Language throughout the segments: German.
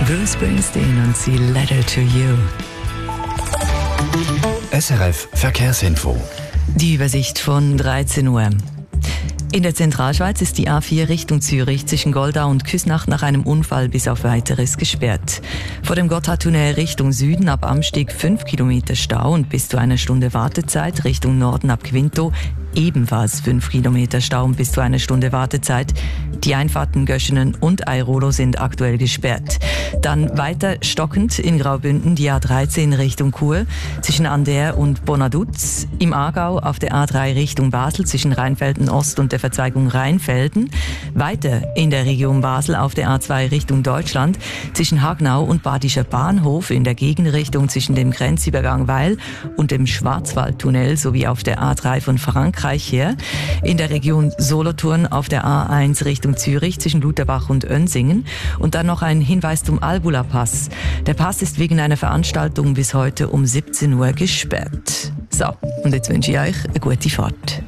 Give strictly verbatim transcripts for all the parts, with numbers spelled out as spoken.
Bruce Springsteen und sie Letter to You. S R F Verkehrsinfo. Die Übersicht von dreizehn Uhr. In der Zentralschweiz ist die A vier Richtung Zürich zwischen Goldau und Küsnacht nach einem Unfall bis auf Weiteres gesperrt. Vor dem Gotthardtunnel Richtung Süden ab Amsteg fünf Kilometer Stau und bis zu einer Stunde Wartezeit. Richtung Norden ab Quinto ebenfalls fünf Kilometer Stau und bis zu einer Stunde Wartezeit. Die Einfahrten Göschenen und Airolo sind aktuell gesperrt. Dann weiter stockend in Graubünden die A dreizehn Richtung Chur zwischen Ander und Bonaduz. Im Aargau auf der A drei Richtung Basel zwischen Rheinfelden Ost und der Verzweigung Rheinfelden. Weiter in der Region Basel auf der A zwei Richtung Deutschland zwischen Hagnau und Badischer Bahnhof in der Gegenrichtung zwischen dem Grenzübergang Weil und dem Schwarzwaldtunnel sowie auf der A drei von Frankreich her. In der Region Solothurn auf der A eins Richtung Zürich zwischen Lutherbach und Önsingen. Und dann noch ein Hinweis zum Albula-Pass. Der Pass ist wegen einer Veranstaltung bis heute um siebzehn Uhr gesperrt. So, und jetzt wünsche ich euch eine gute Fahrt.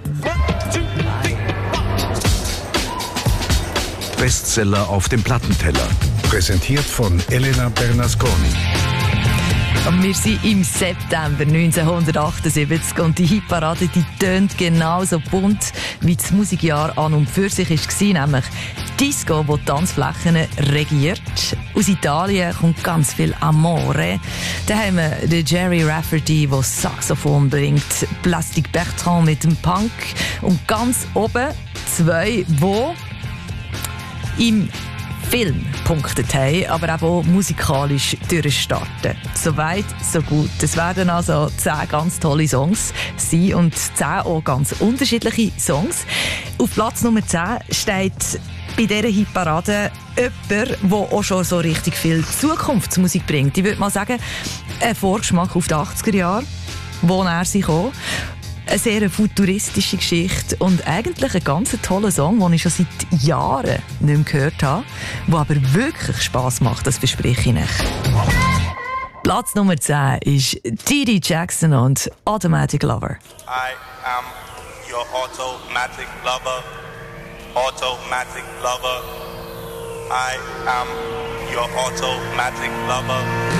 Bestseller auf dem Plattenteller. Präsentiert von Elena Bernasconi. Und wir sind im September neunzehnhundertachtundsiebzig und die Hitparade, die tönt genauso bunt, wie das Musikjahr an und für sich war, nämlich Disco, das Tanzflächen regiert. Aus Italien kommt ganz viel Amore. Da haben wir den Jerry Rafferty, der Saxophon bringt, Plastic Bertrand mit dem Punk und ganz oben zwei, die im Film punktet haben, aber auch musikalisch durchstarten. So weit, so gut. Es werden also zehn ganz tolle Songs sein und zehn auch ganz unterschiedliche Songs. Auf Platz Nummer zehn steht bei dieser Hitparade jemand, der auch schon so richtig viel Zukunftsmusik bringt. Ich würde mal sagen, ein Vorgeschmack auf die achtziger Jahre, wo er sich auch. Eine sehr futuristische Geschichte und eigentlich ein ganz toller Song, den ich schon seit Jahren nicht mehr gehört habe, der aber wirklich Spass macht, das verspreche ich nicht. Platz Nummer zehn ist T D Jackson und Automatic Lover. I am your automatic lover, automatic lover. I am your automatic lover.